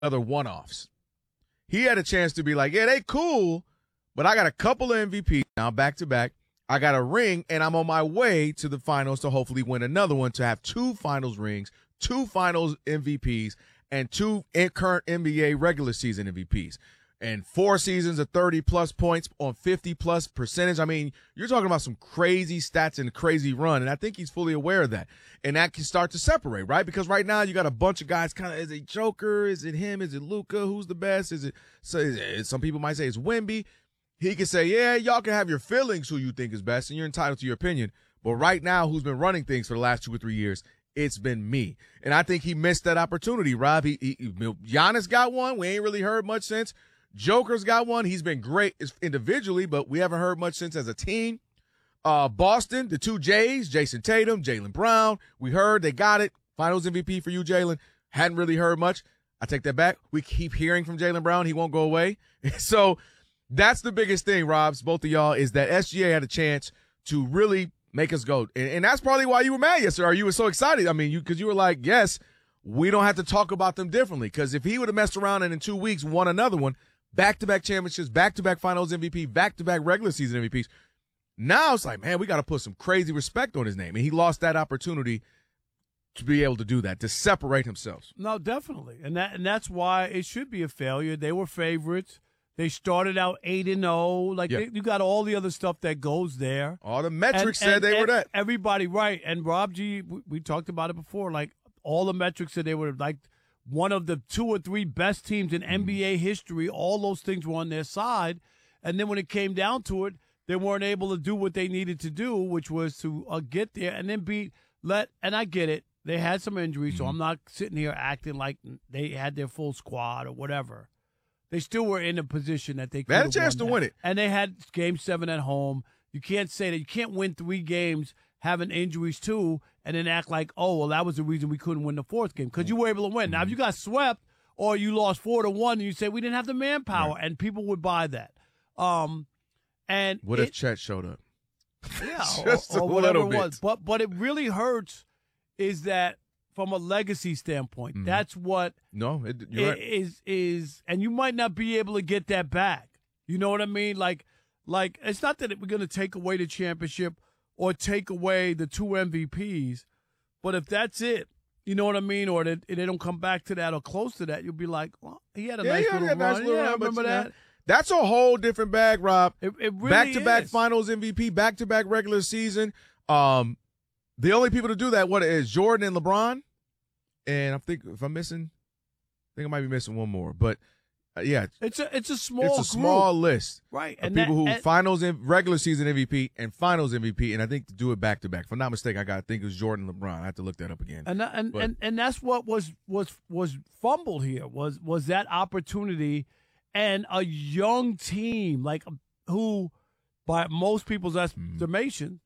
other one-offs. He had a chance to be like, yeah, they cool, but I got a couple of MVPs now back-to-back. I got a ring, and I'm on my way to the finals to hopefully win another one, to have 2 finals rings, 2 finals MVPs, and 2 current NBA regular season MVPs. And 4 seasons of 30-plus points on 50-plus percentage. I mean, you're talking about some crazy stats and a crazy run, and I think he's fully aware of that. And that can start to separate, right? Because right now you got a bunch of guys kind of, is it Joker? Is it him? Is it Luka? Who's the best? Some people might say it's Wemby. He can say, yeah, y'all can have your feelings who you think is best, and you're entitled to your opinion. But right now, who's been running things for the last 2 or 3 years? It's been me. And I think he missed that opportunity, Rob. Giannis got one. We ain't really heard much since. Joker's got one. He's been great individually, but we haven't heard much since as a team. Boston, the 2 J's, Jason Tatum, Jaylen Brown. We heard they got it. Finals MVP for you, Jaylen. Hadn't really heard much. I take that back. We keep hearing from Jaylen Brown. He won't go away. So that's the biggest thing, Robs, both of y'all, is that SGA had a chance to really make us go. And that's probably why you were mad yesterday, or you were so excited. I mean, because you were like, yes, we don't have to talk about them differently. Because if he would have messed around and in 2 weeks won another one, back-to-back championships, back-to-back finals MVP, back-to-back regular season MVPs, now it's like, man, we got to put some crazy respect on his name. And he lost that opportunity to be able to do that, to separate himself. No, definitely. And that's why it should be a failure. They were favorites. They started out 8-0. Like, you got all the other stuff that goes there. All the metrics said they were that. Everybody, right. And Rob G, we talked about it before, like, all the metrics said they were, like, one of the 2 or 3 best teams in NBA history. All those things were on their side. And then when it came down to it, they weren't able to do what they needed to do, which was to get there and then and I get it. They had some injuries, so I'm not sitting here acting like they had their full squad or whatever. They still were in a position that they could have had a chance to win it. And they had Game 7 at home. You can't say that. You can't win 3 games having injuries too and then act like, oh, well, that was the reason we couldn't win the 4th game, because you were able to win. Now, if you got swept or you lost 4-1 and you say we didn't have the manpower, and people would buy that. And what if Chet showed up? Yeah, Just or a whatever little it was. But it really hurts is that from a legacy standpoint, that's what you're right. is, and you might not be able to get that back. You know what I mean? Like it's not that we're going to take away the championship or take away the 2 MVPs, but if that's it, you know what I mean, or they don't come back to that or close to that, you'll be like, well, he had a nice little run. I remember that. That's a whole different bag, Rob. It really back-to-back is. finals MVP, back-to-back regular season. The only people to do that, what is Jordan and LeBron? And I think if I'm missing, I might be missing one more. But yeah, it's a small small list, right? Of people who finals in regular season MVP and finals MVP, and I think to do it back-to-back. If I'm not mistaken, I think it was Jordan and LeBron. I have to look that up again. And that's what was fumbled here was that opportunity. And a young team, like who, by most people's estimation,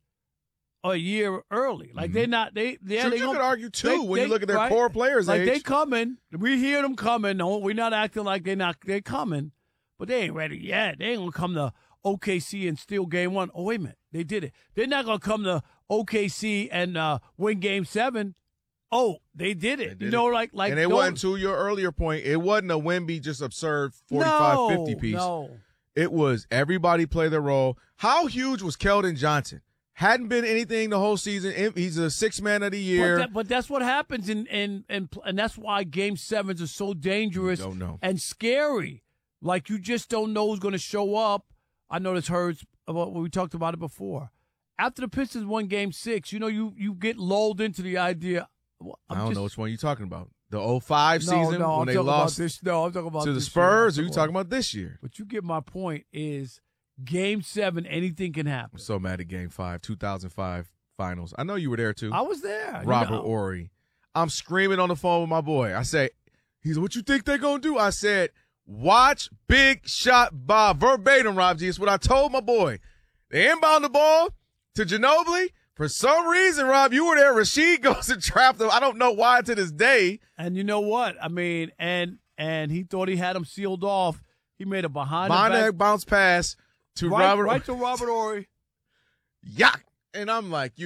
a year early. Like they're not. You could argue too when you look at their core players. Like age. they coming. We hear them coming. No, we're not acting like they're coming, but they ain't ready yet. They ain't gonna come to OKC and steal Game 1. Oh wait a minute, they did it. They're not gonna come to OKC and win Game 7. Oh, they did it. And it wasn't, to your earlier point, it wasn't a Wemby just absurd 45, 50 piece. No. It was everybody play their role. How huge was Keldon Johnson? Hadn't been anything the whole season. He's a 6th man of the year. But that's what happens, and that's why Game 7s are so dangerous and scary. Like, you just don't know who's going to show up. I know this hurts. We talked about it before. After the Pistons won Game 6, you get lulled into the idea. I don't know which one you're talking about. The 05 season when they lost I'm talking about to the Spurs, or you talking about this year? But you get my point is Game 7, anything can happen. I'm so mad at Game 5, 2005 finals. I know you were there too. I was there. Robert Horry. I'm screaming on the phone with my boy. I say, he's, what you think they're going to do? I said, watch Big Shot Bob. Verbatim, Rob G. It's what I told my boy. They inbound the ball to Ginobili. For some reason, Rob, you were there. Rasheed goes and trapped him. I don't know why to this day. And you know what? I mean, and he thought he had him sealed off. He made a behind the back bounce pass to Robert. Right to Robert Horry. Yeah. And I'm like, you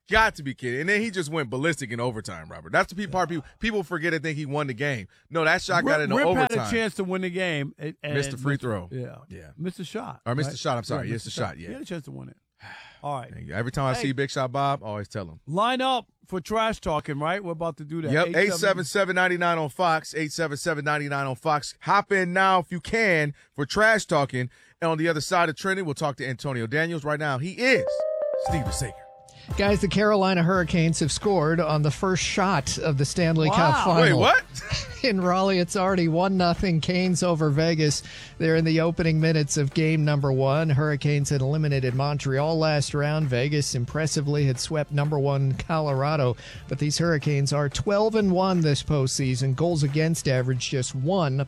got to be kidding. And then he just went ballistic in overtime, Robert. That's the part people forget and think he won the game. No, that shot got into overtime. Rip had a chance to win the game. And missed the free throw. Yeah. Missed the shot. Or missed the shot. I'm sorry. Yes, the shot. Yeah. He had a chance to win it. All right. Every time I see Big Shot Bob, I always tell him. Line up for trash talking, right? We're about to do that. Yep, 877-99 on Fox, 877-99 on Fox. Hop in now if you can for trash talking. And on the other side of Trenton, we'll talk to Antonio Daniels. Right now, he is Steve DeSager. Guys, the Carolina Hurricanes have scored on the first shot of the Stanley Cup final. Wait, what? In Raleigh, it's already 1-0 Canes over Vegas. They're in the opening minutes of game number 1. Hurricanes had eliminated Montreal last round. Vegas impressively had swept number 1 Colorado. But these Hurricanes are 12-1 this postseason. Goals against average just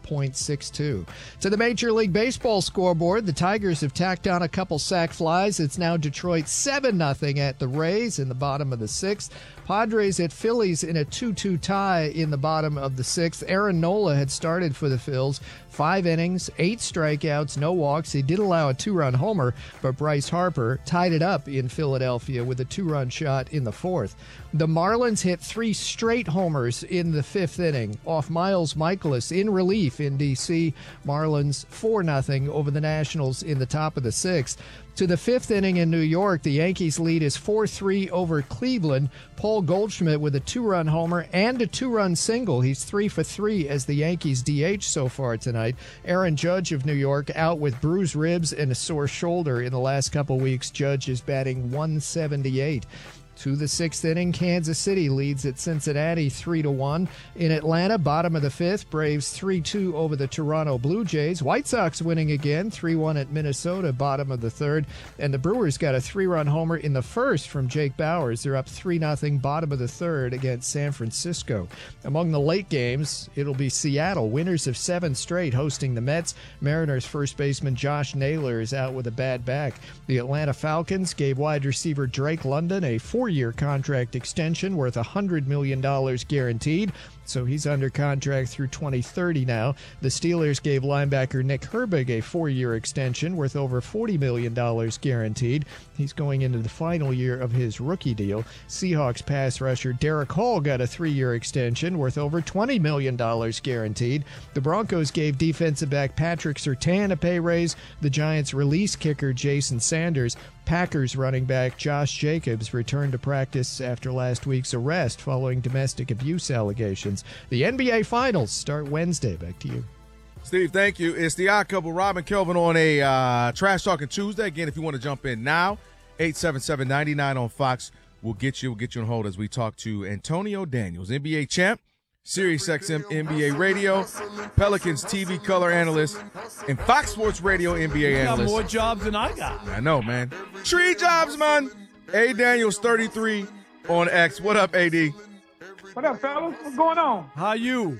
1.62. To the Major League Baseball scoreboard, the Tigers have tacked on a couple sac flies. It's now Detroit 7-0 at the Rays in the bottom of the 6th. Padres at Phillies in a 2-2 tie in the bottom of the 6th. Aaron Nola had started for the Phils. 5 innings, 8 strikeouts, no walks. He did allow a 2-run homer, but Bryce Harper tied it up in Philadelphia with a 2-run shot in the 4th. The Marlins hit 3 straight homers in the 5th inning off Miles Michaelis in relief in D.C. Marlins 4-0 over the Nationals in the top of the 6th. To the 5th inning in New York, the Yankees' lead is 4-3 over Cleveland. Paul Goldschmidt with a 2-run homer and a 2-run single. He's 3 for 3 as the Yankees DH so far tonight. Aaron Judge of New York out with bruised ribs and a sore shoulder in the last couple weeks. Judge is batting .178. To the 6th inning, Kansas City leads at Cincinnati 3-1. In Atlanta, bottom of the 5th, Braves 3-2 over the Toronto Blue Jays. White Sox winning again, 3-1 at Minnesota, bottom of the 3rd. And the Brewers got a 3-run homer in the 1st from Jake Bauers. They're up 3-0, bottom of the 3rd against San Francisco. Among the late games, it'll be Seattle, winners of 7 straight, hosting the Mets. Mariners first baseman Josh Naylor is out with a bad back. The Atlanta Falcons gave wide receiver Drake London a 4-year contract extension worth $100 million guaranteed, so he's under contract through 2030 now. The Steelers gave linebacker Nick Herbig a 4-year extension worth over $40 million guaranteed. He's going into the final year of his rookie deal. Seahawks pass rusher Derek Hall got a 3-year extension worth over $20 million guaranteed. The Broncos gave defensive back Patrick Surtain a pay raise. The Giants released kicker Jason Sanders. Packers running back Josh Jacobs returned to practice after last week's arrest following domestic abuse allegations. The NBA Finals start Wednesday. Back to you. Steve, thank you. It's the Odd Couple, Rob and Kelvin on a Trash Talking Tuesday. Again, if you want to jump in now, 877-99 on Fox. We'll get you on hold as we talk to Antonio Daniels, NBA champ, SiriusXM NBA radio, Pelicans TV color analyst, and Fox Sports Radio NBA You got analyst. more jobs than I got. I know, man. 3 jobs, man. A. Daniels 33 on X. What up, AD? What up, fellas? What's going on? How you?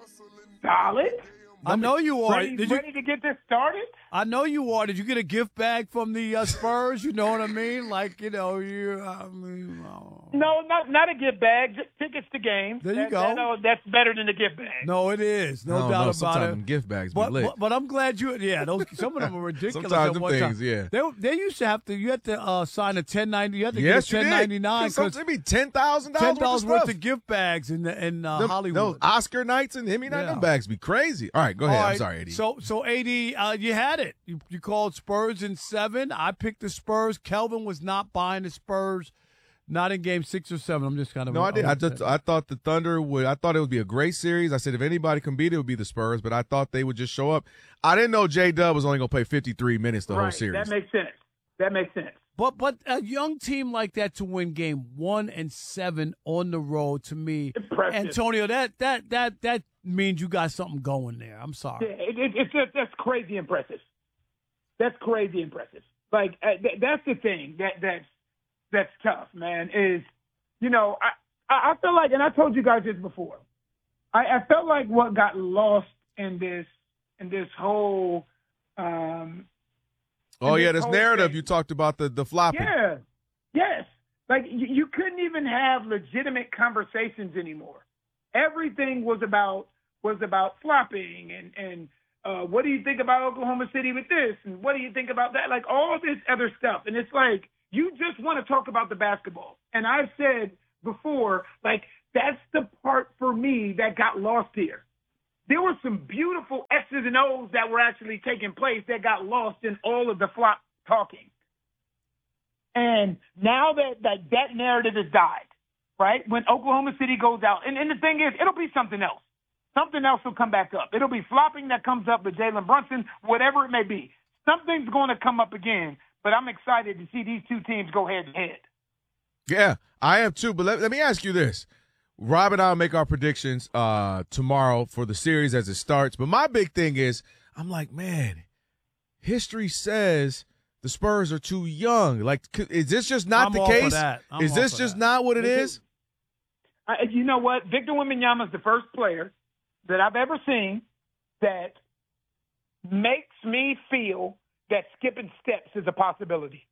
Solid. I know you are. Ready to get this started? I know you are. Did you get a gift bag from the Spurs? You know what I mean? Like, you know, No, not a gift bag. Just tickets to games. There you go. That's better than a gift bag. No, it is. No I don't doubt know. about Sometimes it. them gift bags be lit. But I'm glad you. Yeah, some of them are ridiculous. Sometimes at them one things, time. yeah. They used to have to. You had to sign a 1090. You had to Yes, get a you 1099 did. It'd be $10,000 $10 worth of of gift bags in Hollywood. Those Oscar nights and Emmy night, Yeah. them bags be crazy. All right, go ahead. I'm sorry, AD. So AD, you had it. You called Spurs in 7. I picked the Spurs. Kelvin was not buying the Spurs. Not in game 6 or 7. I'm just kind of. No, I did. I thought the Thunder would. I thought it would be a great series. I said if anybody can beat it, it would be the Spurs. But I thought they would just show up. I didn't know J-Dub was only going to play 53 minutes the whole series. That makes sense. But a young team like that to win game 1 and 7 on the road, to me, Impressive. Antonio, that means you got something going there. I'm sorry. Yeah, that's crazy impressive. That's crazy impressive. Like that's the thing that's tough, man. Is I feel like, and I told you guys this before. I felt like what got lost in this whole. This narrative you talked about the flopping. Yeah. Yes. Like you couldn't even have legitimate conversations anymore. Everything was about flopping and what do you think about Oklahoma City with this and what do you think about that? Like all this other stuff. And it's like you just want to talk about the basketball. And I've said before, like, that's the part for me that got lost here. There were some beautiful X's and O's that were actually taking place that got lost in all of the flop talking. And now that narrative has died, right? When Oklahoma City goes out, and the thing is, it'll be something else. Something else will come back up. It'll be flopping that comes up with Jalen Brunson, whatever it may be. Something's going to come up again, but I'm excited to see these two teams go head-to-head. Yeah, I am too. But let me ask you this. Rob and I will make our predictions tomorrow for the series as it starts. But my big thing is, I'm like, man, history says the Spurs are too young. Like, is this just not the case? Is this just not what it is? You know what? Victor Wembanyama is the first player that I've ever seen that makes me feel that skipping steps is a possibility.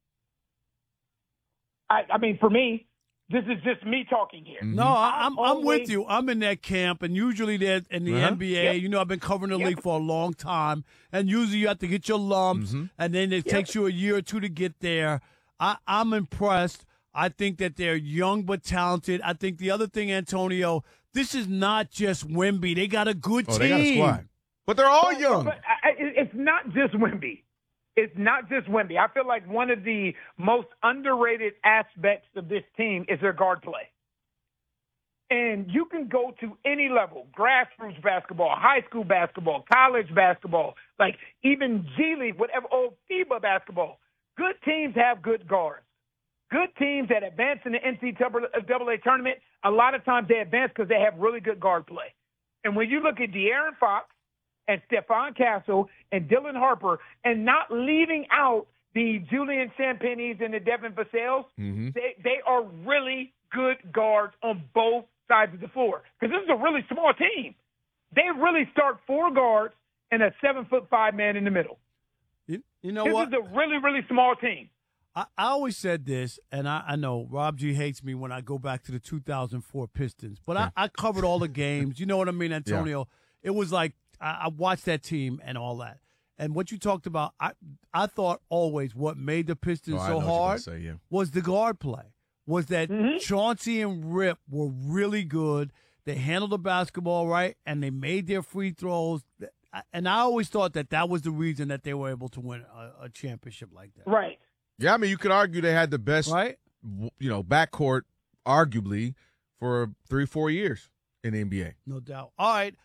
I mean, for me, this is just me talking here. No, I'm with you. I'm in that camp, and usually in the NBA, you know, I've been covering the league for a long time, and usually you have to get your lumps, and then it takes you a year or two to get there. I'm impressed. I think that they're young but talented. I think the other thing, Antonio, this is not just Wemby. They got a good team. They got a squad. But they're all young. But it's not just Wemby. It's not just Wemby. I feel like one of the most underrated aspects of this team is their guard play. And you can go to any level, grassroots basketball, high school basketball, college basketball, like even G League, whatever, FIBA basketball. Good teams have good guards. Good teams that advance in the NCAA tournament, a lot of times they advance because they have really good guard play. And when you look at De'Aaron Fox and Stephon Castle and Dylan Harper, and not leaving out the Julian Sampagnis and the Devin Vassell's, they are really good guards on both sides of the floor. Because this is a really small team. They really start 4 guards and a 7'5" man in the middle. You know what? This is a really, really small team. I always said this, and I know Rob G hates me when I go back to the 2004 Pistons, but I covered all the games. You know what I mean, Antonio? Yeah. It was like I watched that team and all that. And what you talked about, I thought always what made the Pistons so hard was the guard play, was that Chauncey and Rip were really good. They handled the basketball right, and they made their free throws. And I always thought that was the reason that they were able to win a championship like that. Right. Yeah, I mean, you could argue they had the best, backcourt, arguably, for 3-4 years in the NBA. No doubt. All right.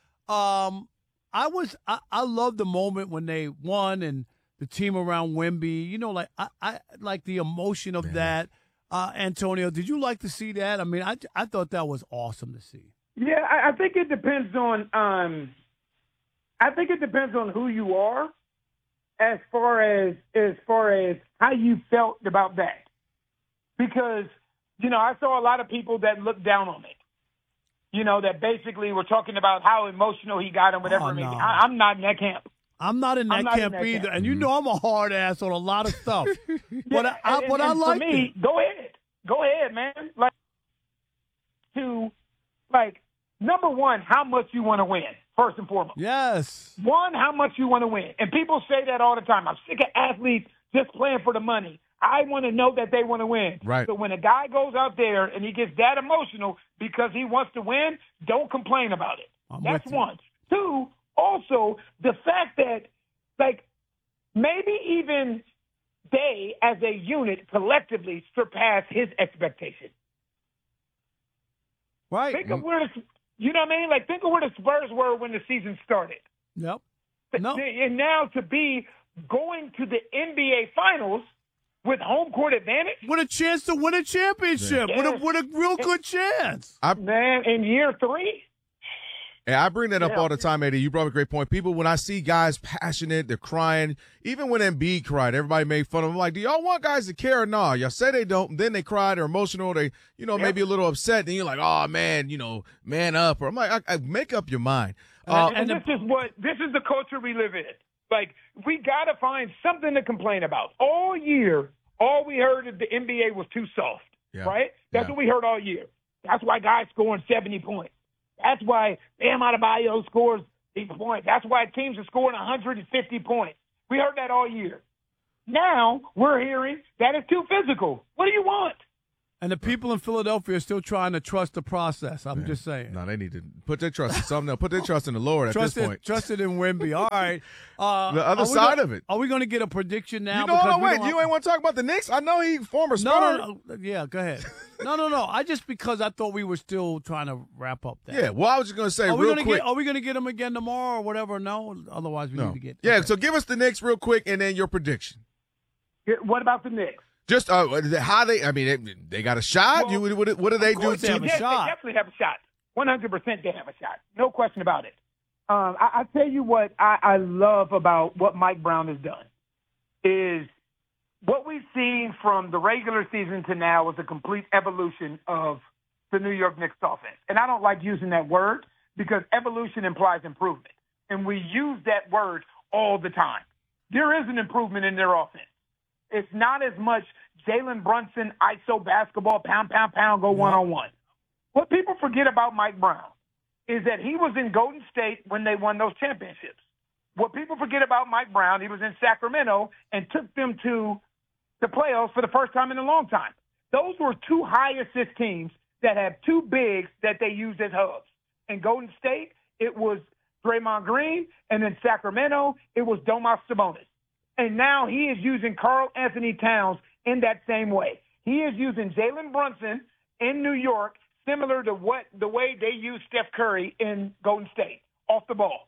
I love the moment when they won and the team around Wemby. You know, like I like the emotion of that. Antonio, did you like to see that? I mean, I thought that was awesome to see. Yeah, I think it depends on. I think it depends on who you are. As far as how you felt about that. Because, I saw a lot of people that looked down on it. That basically were talking about how emotional he got and whatever it may be. I'm not in that camp. I'm not in that camp either. And you know I'm a hard ass on a lot of stuff. But I like it. Go ahead, man. Number one, how much you want to win. First and foremost. Yes. One, how much you want to win. And people say that all the time. I'm sick of athletes just playing for the money. I want to know that they want to win. Right. So when a guy goes out there and he gets that emotional because he wants to win, don't complain about it. That's one. 2, also, the fact that, maybe even they, as a unit, collectively surpass his expectation. Right. Think of where you know what I mean? Think of where the Spurs were when the season started. Yep. No. And now to be going to the NBA Finals with home court advantage. With a chance to win a championship. Yes. With a real good chance. Man, in year 3. Yeah, I bring that up all the time, Eddie. You brought up a great point. People, when I see guys passionate, they're crying. Even when Embiid cried, everybody made fun of him. Like, do y'all want guys to care or not? Y'all say they don't, and then they cry, they're emotional, they, maybe a little upset, and you're like, oh, man, man up. Or I'm like, I make up your mind. And this is the culture we live in. We got to find something to complain about. All year, all we heard is the NBA was too soft, right? That's what we heard all year. That's why guys scoring 70 points. That's why Bam Adebayo scores 8 points. That's why teams are scoring 150 points. We heard that all year. Now we're hearing that it's too physical. What do you want? And the people in Philadelphia are still trying to trust the process. I'm just saying. No, they need to put their trust in something else. Put their trust in the Lord at this point. Trusted in Wemby. All right. The other side of it. Are we going to get a prediction now? Wait. You ain't want to talk about the Knicks? I know he former Spurs. No. Yeah, go ahead. No. I just because I thought we were still trying to wrap up that. Yeah, well, I was just going to say real quick. Are we going to get him again tomorrow or whatever? No. Otherwise, we need to get. Yeah, okay. so give us the Knicks real quick and then your prediction. What about the Knicks? Just how they got a shot? Well, what do they do? They have a shot. They definitely have a shot. 100% they have a shot. No question about it. I tell you what I love about what Mike Brown has done is what we've seen from the regular season to now is a complete evolution of the New York Knicks offense. And I don't like using that word because evolution implies improvement. And we use that word all the time. There is an improvement in their offense. It's not as much Jalen Brunson, ISO basketball, pound, go one-on-one. What people forget about Mike Brown is that he was in Golden State when they won those championships. What people forget about Mike Brown, he was in Sacramento and took them to the playoffs for the first time in a long time. Those were two high-assist teams that had two bigs that they used as hubs. In Golden State, it was Draymond Green, and in Sacramento, it was Domas Sabonis. And now he is using Karl Anthony Towns in that same way. He is using Jalen Brunson in New York, similar to the way they use Steph Curry in Golden State, off the ball,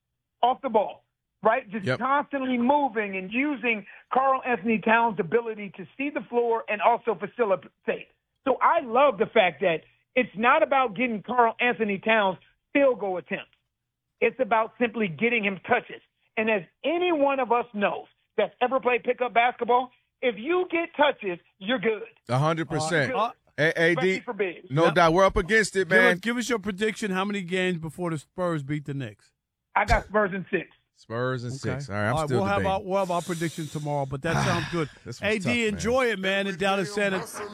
right? Just constantly moving and using Karl Anthony Towns' ability to see the floor and also facilitate. So I love the fact that it's not about getting Karl Anthony Towns field goal attempts. It's about simply getting him touches. And as any one of us knows, that's ever played pickup basketball, if you get touches, you're good. 100%. AD, for bigs. No doubt. We're up against it, man. Give us your prediction. How many games before the Spurs beat the Knicks? I got Spurs in 6. Spurs in 6. All right, I'm still debating. We'll have our prediction tomorrow, but that sounds good. AD, tough, enjoy it, man, and down in San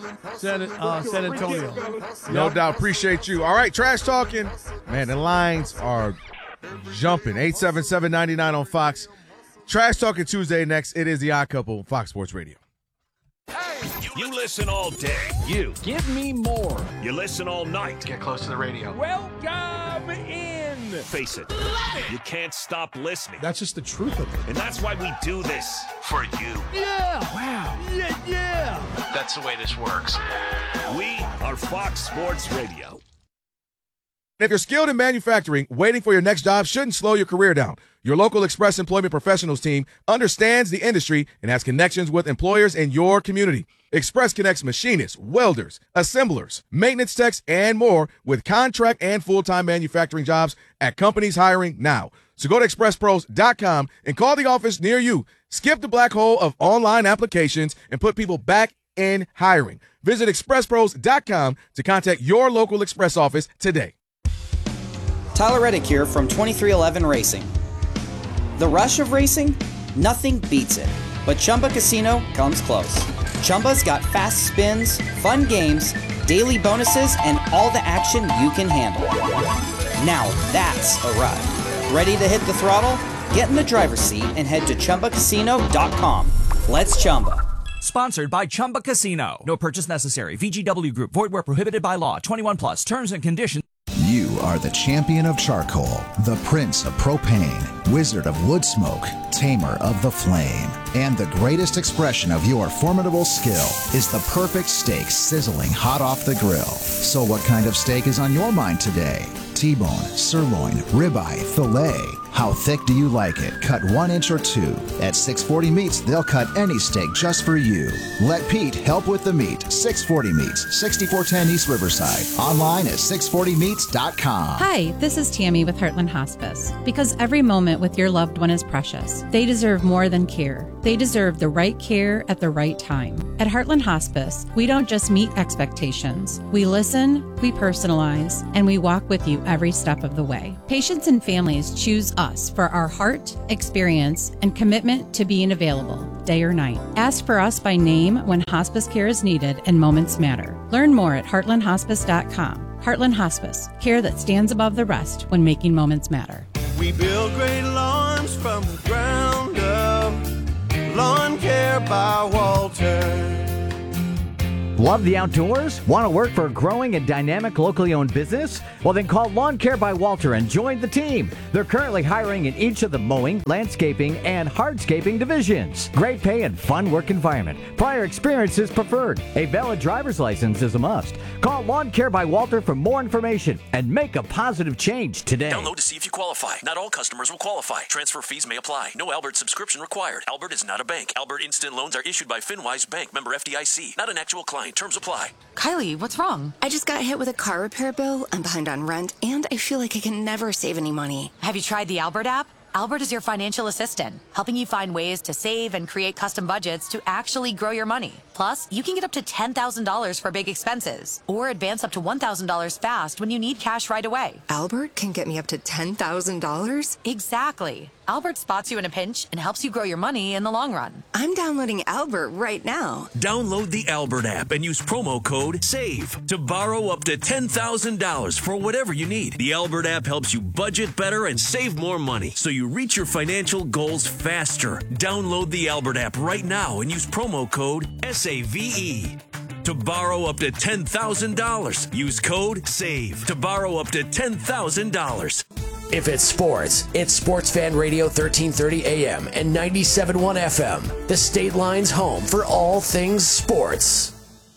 Antonio. No doubt. Appreciate you. All right, trash talking. Man, the lines are jumping. 877-99 on Fox. Trash Talking Tuesday next. It is the Odd Couple, Fox Sports Radio. Hey, you listen all day. You. Give me more. You listen all night. Get close to the radio. Welcome in. Face it. You can't stop listening. That's just the truth of it. And that's why we do this. For you. Yeah. Wow. Yeah. That's the way this works. We are Fox Sports Radio. If you're skilled in manufacturing, waiting for your next job shouldn't slow your career down. Your local Express Employment Professionals team understands the industry and has connections with employers in your community. Express connects machinists, welders, assemblers, maintenance techs, and more with contract and full-time manufacturing jobs at companies hiring now. So go to expresspros.com and call the office near you. Skip the black hole of online applications and put people back in hiring. Visit expresspros.com to contact your local Express office today. Tyler Reddick here from 2311 Racing. The rush of racing? Nothing beats it. But Chumba Casino comes close. Chumba's got fast spins, fun games, daily bonuses, and all the action you can handle. Now that's a ride. Ready to hit the throttle? Get in the driver's seat and head to ChumbaCasino.com. Let's Chumba. Sponsored by Chumba Casino. No purchase necessary. VGW Group. Void where prohibited by law. 21 plus. Terms and conditions. You are the champion of charcoal, the prince of propane, wizard of wood smoke, tamer of the flame. And the greatest expression of your formidable skill is the perfect steak sizzling hot off the grill. So what kind of steak is on your mind today? T-bone, sirloin, ribeye, filet. How thick do you like it? Cut 1 inch or 2. At 640 Meats, they'll cut any steak just for you. Let Pete help with the meat. 640 Meats, 6410 East Riverside. Online at 640meats.com. Hi, this is Tammy with Heartland Hospice. Because every moment with your loved one is precious. They deserve more than care. They deserve the right care at the right time. At Heartland Hospice, we don't just meet expectations. We listen, we personalize, and we walk with you every step of the way. Patients and families choose us for our heart, experience, and commitment to being available, day or night. Ask for us by name when hospice care is needed and moments matter. Learn more at heartlandhospice.com. Heartland Hospice, care that stands above the rest when making moments matter. We build great lawns from the ground up. Lawn Care Love the outdoors? Want to work for a growing and dynamic locally owned business? Well, then call Lawn Care by Walter and join the team. They're currently hiring in each of the mowing, landscaping, and hardscaping divisions. Great pay and fun work environment. Prior experience is preferred. A valid driver's license is a must. Call Lawn Care by Walter for more information and make a positive change today. Download to see if you qualify. Not all customers will qualify. Transfer fees may apply. No Albert subscription required. Albert is not a bank. Albert Instant Loans are issued by FinWise Bank, member FDIC. Not an actual client. Terms apply. Kylie, what's wrong? I just got hit with a car repair bill. I'm behind on rent, and I feel like I can never save any money. Have you tried the Albert app? Albert is your financial assistant, helping you find ways to save and create custom budgets to actually grow your money. Plus, you can get up to $10,000 for big expenses, or advance up to $1,000 fast when you need cash right away. Albert can get me up to $10,000? Exactly. Albert spots you in a pinch and helps you grow your money in the long run. I'm downloading Albert right now. Download the Albert app and use promo code SAVE to borrow up to $10,000 for whatever you need. The Albert app helps you budget better and save more money, so you reach your financial goals faster. Download the Albert app right now and use promo code SAVE. To borrow up to $10,000, use code SAVE to borrow up to $10,000. If it's sports, it's Sports Fan Radio 1330 AM and 97.1 FM, the State Line's home for all things sports.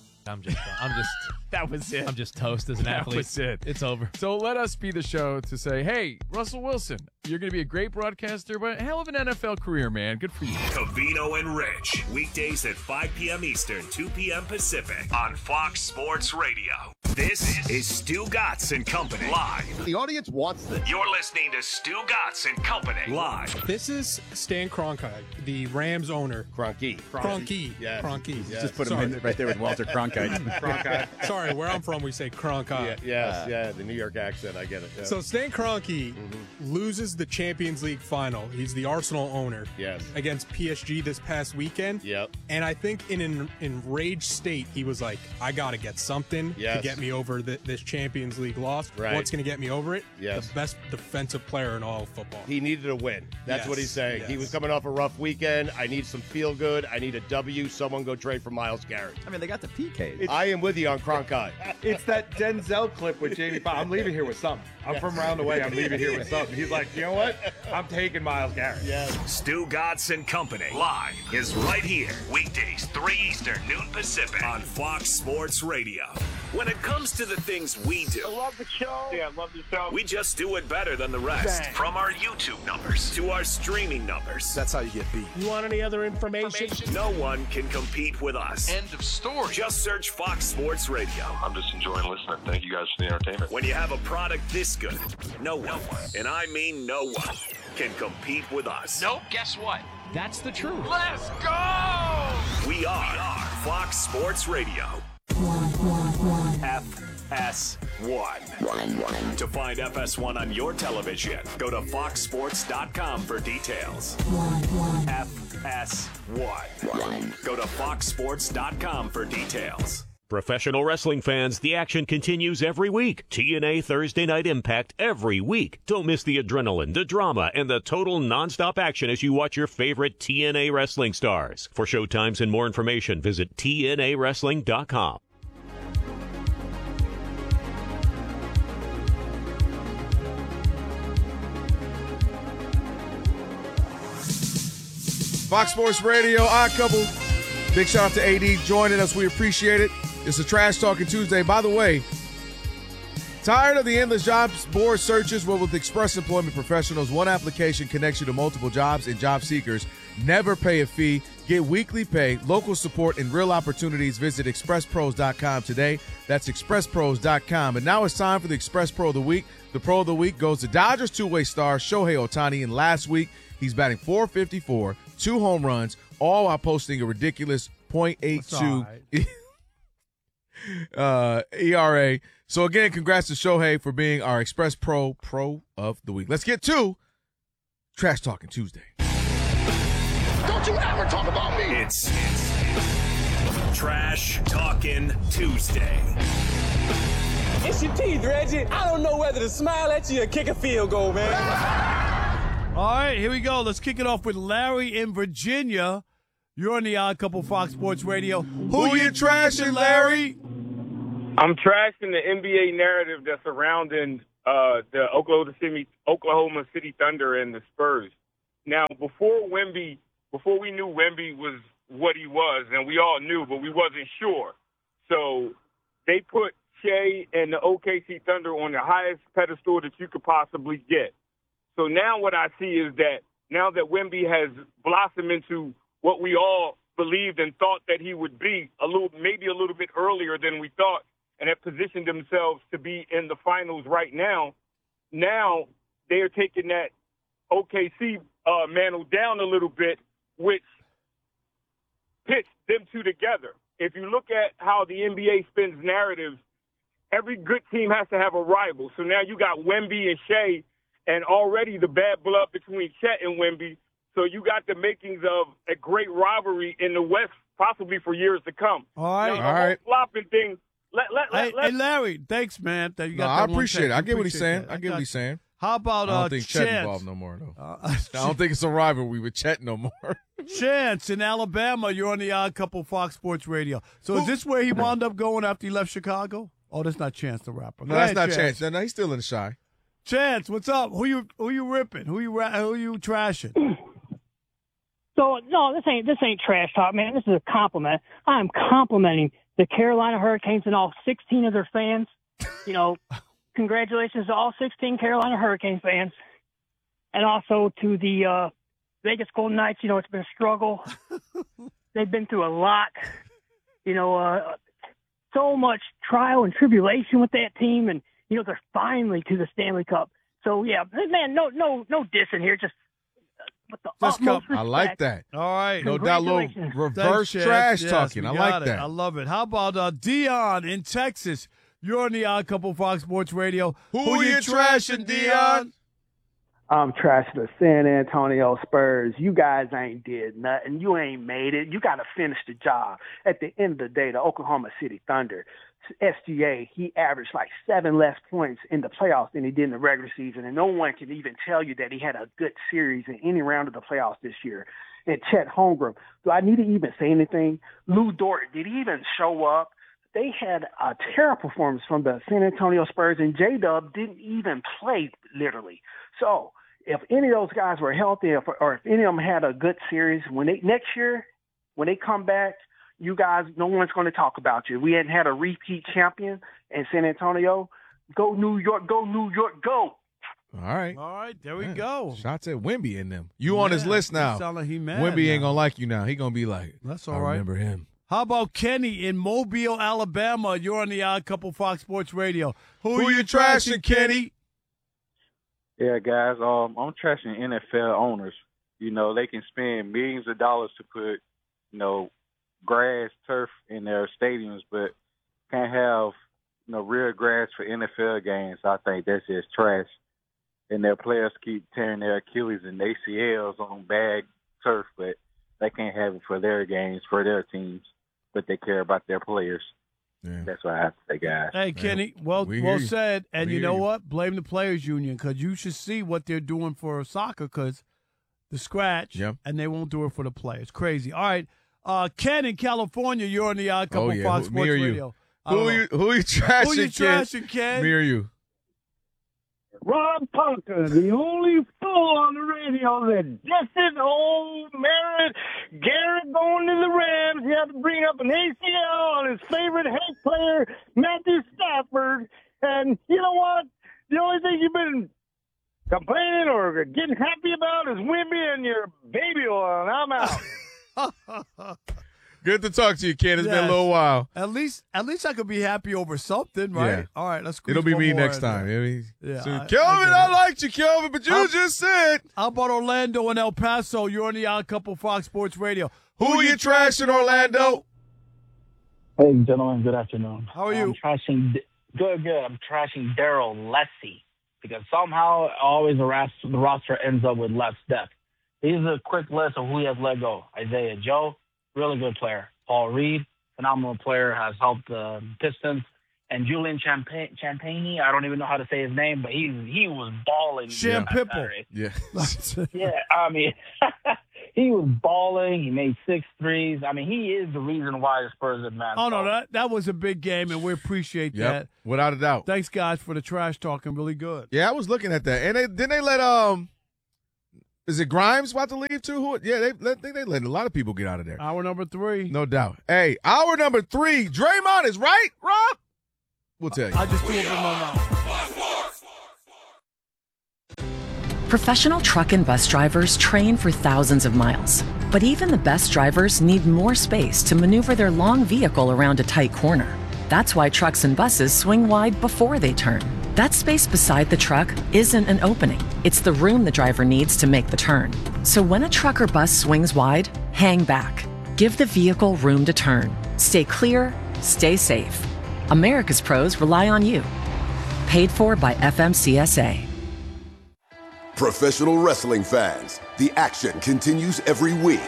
That was it. I'm just toast as an athlete. That was it. It's over. So let us be the show to say, hey, Russell Wilson, you're going to be a great broadcaster, but hell of an NFL career, man. Good for you. Covino and Rich, weekdays at 5 p.m. Eastern, 2 p.m. Pacific on Fox Sports Radio. This is Stu Gatz and Company live. The audience wants this. You're listening to Stu Gatz and Company live. This is Stan Kroenke, the Rams owner. Kroenke. Yeah. Kroenke. Yeah. Just put him in right there with Walter Cronkite. Kroenke. Sorry, where I'm from, we say Kroenke. Yeah, the New York accent, I get it. Yeah. So Stan Kroenke loses the Champions League final. He's the Arsenal owner. Yes. Against PSG this past weekend. Yep. And I think in an enraged state, he was like, I got to get something to get me over this Champions League loss. Right. What's going to get me over it? Yes. The best defensive player in all of football. He needed a win. That's what he's saying. He was coming off a rough weekend. I need some feel good. I need a W. Someone go trade for Myles Garrett. I mean, they got the PK. I am with you on Kroenke. It's that Denzel clip with Jamie Foxx. I'm leaving here with something. I'm from around the way. I'm leaving here with something. He's like, you know what? I'm taking Myles Garrett. Stu Gatz and Company live is right here. Weekdays, 3 Eastern, noon Pacific on Fox Sports Radio. When it comes to the things we do, I love the show. Yeah, I love the show. we just do it better than the rest. Bang. From our YouTube numbers to our streaming numbers. That's how you get beat. You want any other information? No one can compete with us. End of story. Just search Fox Sports Radio. I'm just enjoying listening. Thank you guys for the entertainment. When you have a product this good, no one, and I mean no one, can compete with us. Nope, guess what? That's the truth. Let's go! We are Fox Sports Radio. FS1. To find FS1 on your television, go to foxsports.com for details. FS1. Go to foxsports.com for details. Professional wrestling fans, the action continues every week. TNA Thursday Night Impact every week. Don't miss the adrenaline, the drama, and the total nonstop action as you watch your favorite TNA wrestling stars. For showtimes and more information, visit TNAWrestling.com. Fox Sports Radio, Odd Couple. Big shout out to AD joining us. We appreciate it. It's a Trash Talking Tuesday. By the way, tired of the endless jobs board searches? Well, with Express Employment Professionals, one application connects you to multiple jobs and job seekers. Never pay a fee. Get weekly pay, local support, and real opportunities. Visit expresspros.com today. That's expresspros.com. And now it's time for the Express Pro of the Week. The Pro of the Week goes to Dodgers two-way star Shohei Ohtani. And last week, he's batting .454, 2 home runs, all while posting a ridiculous .82 ERA. So again, congrats to Shohei for being our Express Pro of the Week. Let's get to Trash Talking Tuesday. Don't you ever talk about me. It's Trash Talking Tuesday. It's your teeth, Reggie. I don't know whether to smile at you or kick a field goal, man. All right, here we go. Let's kick it off with Larry in Virginia. You're on the Odd Couple Fox Sports Radio. Who you trashing, Larry? I'm trashing the NBA narrative that's surrounding the Oklahoma City Thunder and the Spurs. Now, before we knew Wemby was what he was, and we all knew, but we wasn't sure. So they put Shea and the OKC Thunder on the highest pedestal that you could possibly get. So now what I see is that now that Wemby has blossomed into what we all believed and thought that he would be maybe a little bit earlier than we thought, and have positioned themselves to be in the finals right now. Now they're taking that OKC mantle down a little bit, which pits them two together. If you look at how the NBA spins narratives, every good team has to have a rival. So now you got Wemby and Shea, and already the bad blood between Chet and Wemby. So you got the makings of a great rivalry in the West, possibly for years to come. All right. Now, the whole flopping thing. Hey, Larry, thanks, man. I appreciate it. I get what he's saying. How about I don't think Chet Chance? involved no more, though. I don't think it's a rivalry with Chet no more. Chance in Alabama, you're on the Odd Couple Fox Sports Radio. So is this where he wound up going after he left Chicago? Oh, that's not Chance the rapper. No, that's not Chance. No, he's still in the Shy. Chance, what's up? Who you ripping? Who you trashing? So no, this ain't trash talk, man. This is a compliment. I'm complimenting the Carolina Hurricanes and all 16 of their fans. You know, congratulations to all 16 Carolina Hurricane fans, and also to the Vegas Golden Knights. You know, it's been a struggle. They've been through a lot. You know, so much trial and tribulation with that team, and you know they're finally to the Stanley Cup. So yeah, man, no dissing here. Just with the utmost respect. I like that. All right. No doubt, little reverse trash talking. I like that. I love it. How about Dion in Texas? You're on the Odd Couple Fox Sports Radio. Who you trashing, Dion? I'm trashing the San Antonio Spurs. You guys ain't did nothing. You ain't made it. You got to finish the job. At the end of the day, the Oklahoma City Thunder, SGA, he averaged like 7 less points in the playoffs than he did in the regular season, and no one can even tell you that he had a good series in any round of the playoffs this year. And Chet Holmgren, do I need to even say anything? Lou Dort, did he even show up? They had a terrible performance from the San Antonio Spurs, and J-Dub didn't even play, literally. So if any of those guys were healthy, or if any of them had a good series, next year, when they come back, you guys, no one's going to talk about you. We hadn't had a repeat champion in San Antonio. Go New York, go New York, go. All right. There we go. Shots at Wemby in them. You on his list now. Sound like he mad Wemby ain't now. going to like you now. He going to be like, that's I all right. remember him. How about Kenny in Mobile, Alabama? You're on the Odd Couple Fox Sports Radio. Who you trashing, Kenny? Yeah, guys, I'm trashing NFL owners. You know, they can spend millions of dollars to put, you know, grass, turf in their stadiums, but can't have, you know, real grass for NFL games. I think that's just trash. And their players keep tearing their Achilles and ACLs on bad turf, but they can't have it for their games, for their teams, but they care about their players. Yeah. That's what I have to say, guys. Hey, Kenny, well said. And you know what? Blame the Players Union, because you should see what they're doing for soccer, because the scratch, and they won't do it for the players. Crazy. All right. Ken in California, you're on the Odd Couple Fox Sports Radio. Who you trashing, Ken? Me or you? Rob Parker, the only fool on the radio that dissed old Merritt Garrett going to the Rams. He had to bring up an ACL on his favorite head player, Matthew Stafford. And you know what? The only thing you've been complaining or getting happy about is Wemby and your baby oil, and I'm out. Good to talk to you, Ken. It's been a little while. At least I could be happy over something, right? Yeah. All right, let's. It'll be me next time. Yeah, Kelvin, I liked you, Kelvin, but you just said. How about Orlando and El Paso? You're on the Odd Couple Fox Sports Radio. Who you trashing, Orlando? Hey, gentlemen. Good afternoon. How are you? I'm trashing. Good. I'm trashing Daryl Lessie because somehow always the roster ends up with less depth. Here's a quick list of who he has let go. Isaiah Joe, really good player. Paul Reed, phenomenal player, has helped the Pistons. And Julian Champagny, I don't even know how to say his name, but he was balling. Champipple. Yeah. Yeah, I mean, He was balling. He made 6 threes. I mean, he is the reason why the Spurs advanced. Oh, no, that was a big game, and we appreciate that. Without a doubt. Thanks, guys, for the trash talking. Really good. Yeah, I was looking at that. And didn't they let is it Grimes about to leave too? I think they let a lot of people get out of there. Hour number 3. No doubt. Hey, hour number 3. Draymond is right, Rob? We'll tell you. I just threw it in my mouth. Professional truck and bus drivers train for thousands of miles. But even the best drivers need more space to maneuver their long vehicle around a tight corner. That's why trucks and buses swing wide before they turn. That space beside the truck isn't an opening. It's the room the driver needs to make the turn. So when a truck or bus swings wide, hang back. Give the vehicle room to turn. Stay clear, stay safe. America's pros rely on you. Paid for by FMCSA. Professional wrestling fans, the action continues every week.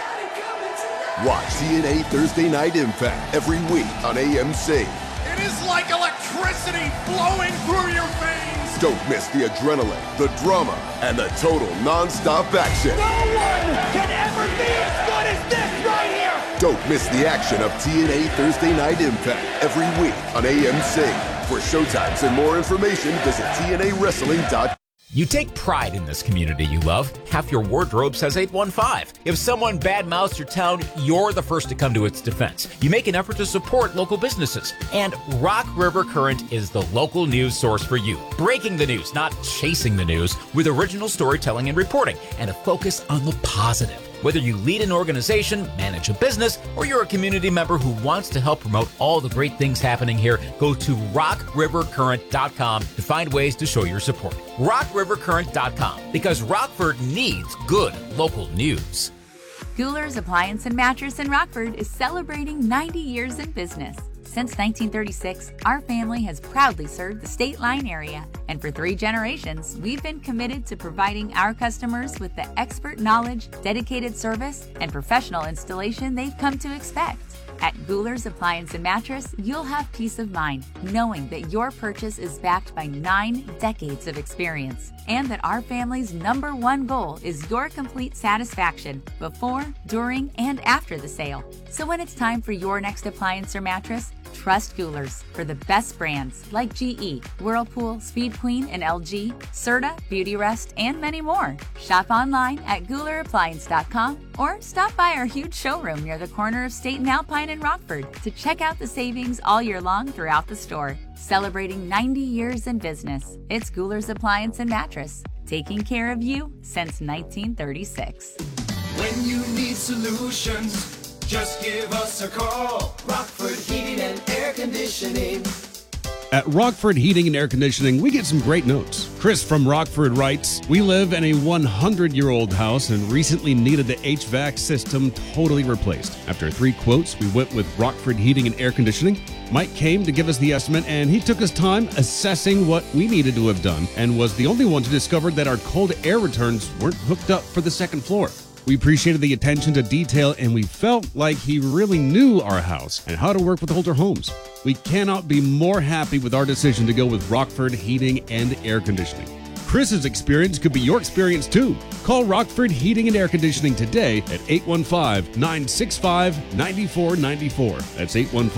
Watch TNA Thursday Night Impact every week on AMC. It is like electricity flowing through your veins. Don't miss the adrenaline, the drama, and the total non-stop action. No one can ever be as good as this right here. Don't miss the action of TNA Thursday Night Impact every week on AMC. For showtimes and more information, visit TNAWrestling.com. You take pride in this community you love. Half your wardrobe says 815. If someone badmouths your town, you're the first to come to its defense. You make an effort to support local businesses. And Rock River Current is the local news source for you. Breaking the news, not chasing the news, with original storytelling and reporting, and a focus on the positive. Whether you lead an organization, manage a business, or you're a community member who wants to help promote all the great things happening here, go to rockrivercurrent.com to find ways to show your support. rockrivercurrent.com, because Rockford needs good local news. Gouler's Appliance and Mattress in Rockford is celebrating 90 years in business. Since 1936, our family has proudly served the State Line area, and for 3 generations, we've been committed to providing our customers with the expert knowledge, dedicated service, and professional installation they've come to expect. At Gouler's Appliance and Mattress, you'll have peace of mind knowing that your purchase is backed by 9 decades of experience, and that our family's #1 goal is your complete satisfaction before, during, and after the sale. So when it's time for your next appliance or mattress, trust Gouler's for the best brands like GE, Whirlpool, Speed Queen, and LG, Serta, Beautyrest, and many more. Shop online at GoulerAppliance.com or stop by our huge showroom near the corner of State and Alpine in Rockford to check out the savings all year long throughout the store. Celebrating 90 years in business, it's Gouler's Appliance and Mattress, taking care of you since 1936. When you need solutions, just give us a call. Rockford Heating and Air Conditioning. At Rockford Heating and Air Conditioning, we get some great notes. Chris from Rockford writes, "We live in a 100-year-old house and recently needed the HVAC system totally replaced. After 3 quotes, we went with Rockford Heating and Air Conditioning. Mike came to give us the estimate, and he took his time assessing what we needed to have done and was the only one to discover that our cold air returns weren't hooked up for the second floor. We appreciated the attention to detail, and we felt like he really knew our house and how to work with older homes. We cannot be more happy with our decision to go with Rockford Heating and Air Conditioning. Chris's experience could be your experience too. Call Rockford Heating and Air Conditioning today at 815-965-9494. That's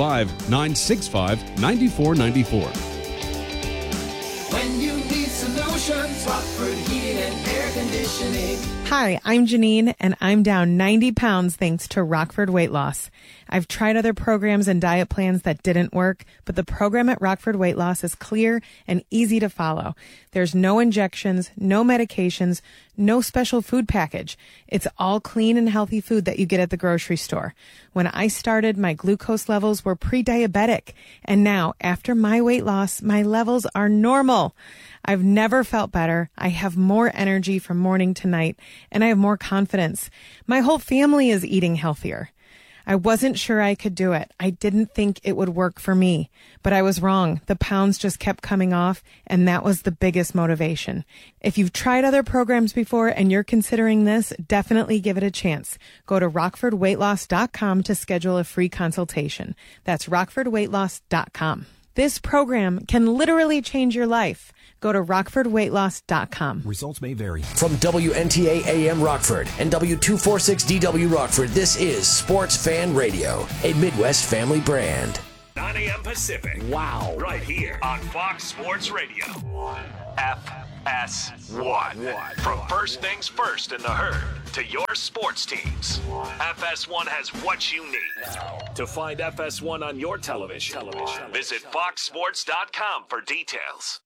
815-965-9494. When you need solutions, Rockford Heating and Air Conditioning. Hi, I'm Janine, and I'm down 90 pounds thanks to Rockford Weight Loss. I've tried other programs and diet plans that didn't work, but the program at Rockford Weight Loss is clear and easy to follow. There's no injections, no medications, no special food package. It's all clean and healthy food that you get at the grocery store. When I started, my glucose levels were pre-diabetic, and now, after my weight loss, my levels are normal. I've never felt better. I have more energy from morning to night, and I have more confidence. My whole family is eating healthier. I wasn't sure I could do it. I didn't think it would work for me, but I was wrong. The pounds just kept coming off, and that was the biggest motivation. If you've tried other programs before and you're considering this, definitely give it a chance. Go to rockfordweightloss.com to schedule a free consultation. That's rockfordweightloss.com. This program can literally change your life. Go to RockfordWeightLoss.com. Results may vary. From WNTA AM Rockford and W246DW Rockford, this is Sports Fan Radio, a Midwest family brand. 9 a.m. Pacific. Wow. Right here on Fox Sports Radio. FS1. From first things first in the herd to your sports teams, FS1 has what you need. To find FS1 on your television, visit foxsports.com for details.